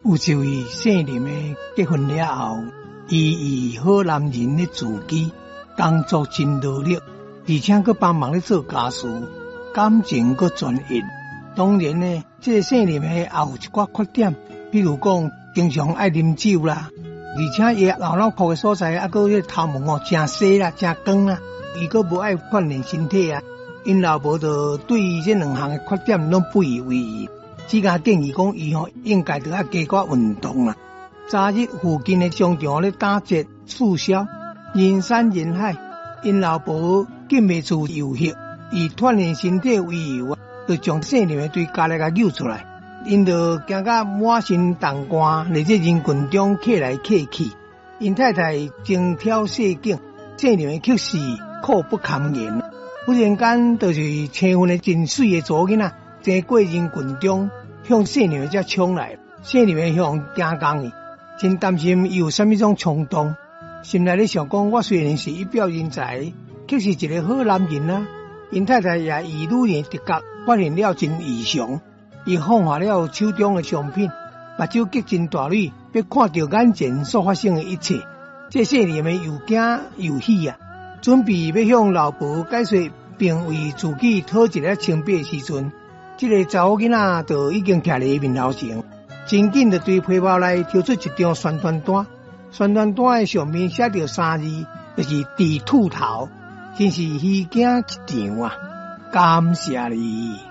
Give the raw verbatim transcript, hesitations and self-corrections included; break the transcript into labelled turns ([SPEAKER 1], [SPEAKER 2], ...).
[SPEAKER 1] 有一位姓林的结婚了后，伊以好男人的自居，工作真努力，而且佮帮忙咧做家事，感情佮专一。当然呢，这个姓林的也有一寡缺点，比如讲经常爱啉酒啦，而且伊老脑壳的所在，啊，佮迄头毛哦真细啦，真光啦，伊佮无爱锻炼身体啊。因老婆就对于这两项的缺点拢不以为意，只甲建议讲伊吼应该着要加寡运动啦。早日附近的商场咧打折促销，人山人海，因老婆禁袂住游戏，以锻炼身体为由啊，就将姓林的对家里甲揪出来，因就惊甲满身冻汗，在这人群中客来客去。因太太精挑细拣，姓林的却是苦不堪言。忽然间，就是青云的真水的左囡仔，在过人群中向姓林的才冲来，姓林的向惊讲伊，真担心伊有啥物种冲动。心内咧想讲，我虽然是一表人才，却是一个好男人啊。因太太也以女人的觉发现了真异常，伊放下了手中的商品，目睭激真大蕊，要看到眼前所发生的一切。这姓林的又惊又喜啊！准备要向老婆解说，并为自己讨一个清白时阵，这个查某囡仔就已经徛在面头前，真紧就对皮包内挑出一张宣传单，宣传单的上面写着三字，就是地兔头，真是虚惊一场啊！感谢你。